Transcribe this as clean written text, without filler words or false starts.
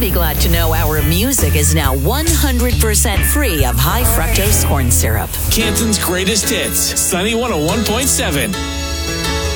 be glad to know our music is now 100% free of high fructose corn syrup. Canton's greatest hits, Sunny 101.7.